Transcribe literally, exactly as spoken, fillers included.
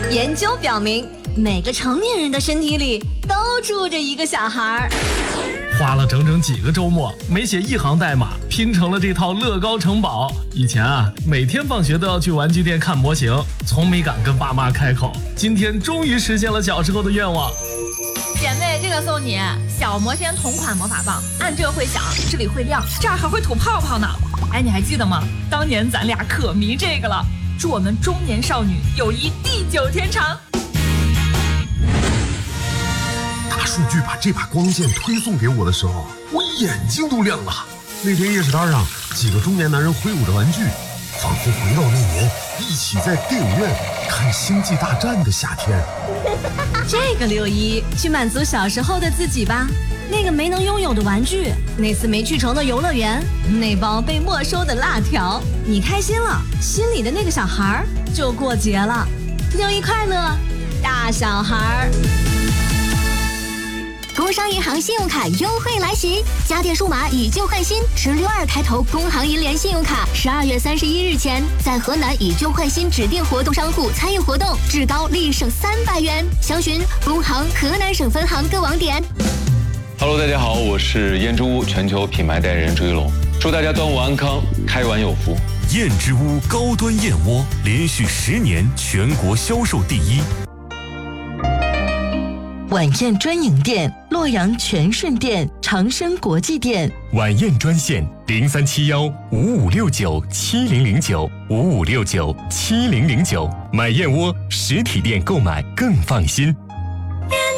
研究表明，每个成年人的身体里都住着一个小孩儿。 花了整整几个周末，没写一行代码，拼成了这套乐高城堡。以前啊，每天放学都要去玩具店看模型，从没敢跟爸妈开口。今天终于实现了小时候的愿望。 姐妹，这个送你，小魔仙同款魔法棒，按这会响，这里会亮，这儿还会吐泡泡呢。哎，你还记得吗？当年咱俩可迷这个了。祝我们中年少女友谊地久天长。 大数据把这把光剑推送给我的时候，我眼睛都亮了。那天夜市摊上，几个中年男人挥舞着玩具，仿佛回到那年一起在电影院看《星际大战》的夏天。 这个六一去满足小时候的自己吧，那个没能拥有的玩具，那次没去成的游乐园，那包被没收的辣条，你开心了，心里的那个小孩就过节了。六一快乐，大小孩。 工商银行信用卡优惠来袭，家电数码以旧换新，持六二开头工行银联信用卡，十二月三十一日前在河南以旧换新指定活动商户参与活动，至高立省三百元。详询工行河南省分行各网点。 Hello， 大家好，我是燕之屋全球品牌代言人朱一龙，祝大家端午安康，开碗有福。 燕之屋高端燕窝连续十年全国销售第一。 晚宴专营店：洛阳全顺店、长生国际店。 晚宴专线：零三七幺五五六九七零零九五五六九七零零九。买燕窝实体店购买更放心。